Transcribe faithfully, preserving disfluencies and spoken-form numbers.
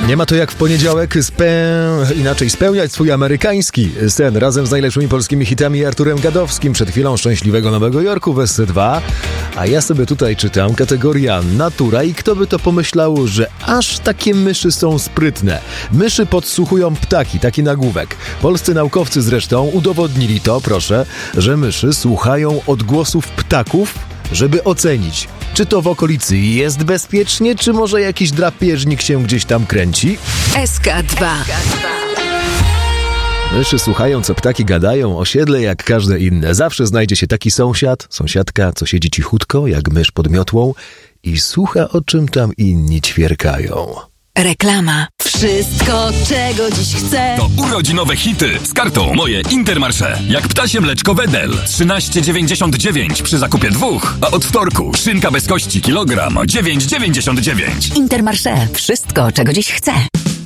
Nie ma to jak w poniedziałek spę... inaczej spełniać swój amerykański sen razem z najlepszymi polskimi hitami Arturem Gadowskim. Przed chwilą Szczęśliwego Nowego Jorku w S dwa. A ja sobie tutaj czytam kategoria natura i kto by to pomyślał, że aż takie myszy są sprytne. Myszy podsłuchują ptaki, taki nagłówek. Polscy naukowcy zresztą udowodnili to, proszę, że myszy słuchają odgłosów ptaków, żeby ocenić, czy to w okolicy jest bezpiecznie, czy może jakiś drapieżnik się gdzieś tam kręci. S K dwa. Myszy słuchają, co ptaki gadają, osiedle jak każde inne. Zawsze znajdzie się taki sąsiad, sąsiadka, co siedzi cichutko, jak mysz pod miotłą i słucha, o czym tam inni ćwierkają. Reklama. Wszystko, czego dziś chcę. To urodzinowe hity z kartą Moje Intermarché. Jak ptasie mleczko Wedel trzynaście dziewięćdziesiąt dziewięć przy zakupie dwóch, a od wtorku szynka bez kości kilogram dziewięć dziewięćdziesiąt dziewięć. Intermarché. Wszystko, czego dziś chcę.